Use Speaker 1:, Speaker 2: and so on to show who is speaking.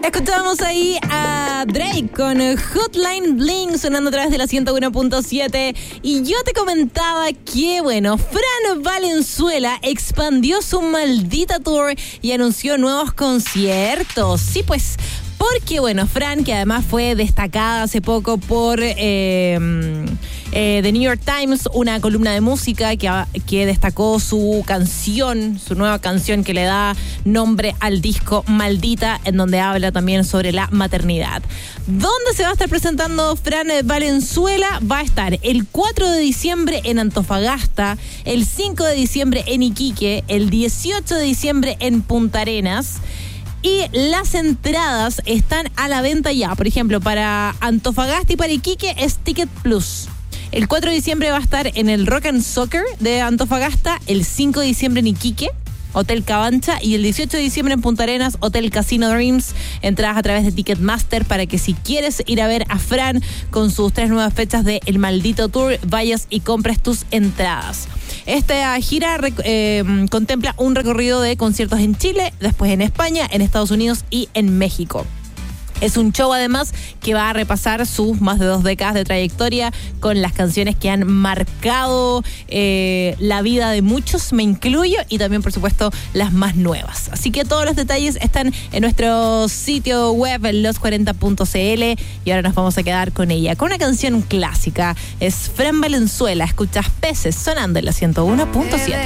Speaker 1: Escuchábamos ahí a Drake con Hotline Bling sonando a través de la 101.7 y yo te comentaba que, Fran Valenzuela expandió su maldita tour y anunció nuevos conciertos. Sí, pues, porque, Fran, que además fue destacada hace poco por The New York Times, una columna de música que destacó su nueva canción que le da nombre al disco Maldita, en donde habla también sobre la maternidad. ¿Dónde se va a estar presentando Fran Valenzuela? Va a estar el 4 de diciembre en Antofagasta, el 5 de diciembre en Iquique, el 18 de diciembre en Punta Arenas. Y las entradas están a la venta ya. Por ejemplo, para Antofagasta y para Iquique es Ticket Plus. El 4 de diciembre va a estar en el Rock and Soccer de Antofagasta, el 5 de diciembre en Iquique, Hotel Cabancha, y el 18 de diciembre en Punta Arenas, Hotel Casino Dreams. Entradas a través de Ticketmaster para que si quieres ir a ver a Fran con sus 3 nuevas fechas de El Maldito Tour, vayas y compres tus entradas. Esta gira contempla un recorrido de conciertos en Chile, después en España, en Estados Unidos y en México. Es un show además que va a repasar sus más de 2 décadas de trayectoria con las canciones que han marcado la vida de muchos, me incluyo, y también por supuesto las más nuevas. Así que todos los detalles están en nuestro sitio web los40.cl y ahora nos vamos a quedar con ella, con una canción clásica. Es Fran Valenzuela, escuchas Peces sonando en la 101.7.